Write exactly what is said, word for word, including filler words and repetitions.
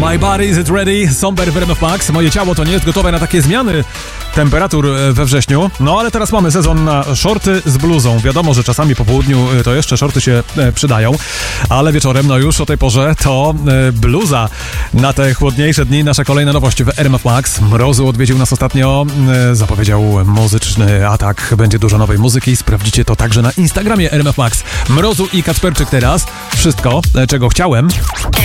My body is it ready? Somber w R M F Max. Moje ciało to nie jest gotowe na takie zmiany temperatur we wrześniu. No ale teraz mamy sezon na shorty z bluzą. Wiadomo, że czasami po południu to jeszcze shorty się przydają, ale wieczorem, no już o tej porze to bluza. Na te chłodniejsze dni nasza kolejna nowość w R M F Max. Mrozu odwiedził nas ostatnio. Zapowiedział muzyczny atak. Będzie dużo nowej muzyki. Sprawdzicie to także na Instagramie R M F Max. Mrozu i Kacperczyk teraz. Wszystko, czego chciałem.